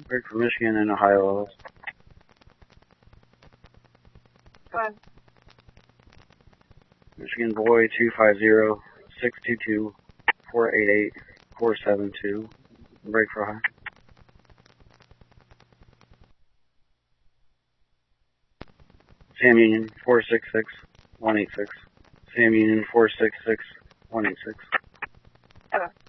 Break for Michigan and Ohio levels. Go ahead. Michigan boy 250-622-488-472. Break for Ohio. Sam Union 466-186. Sam Union 466-186. Okay.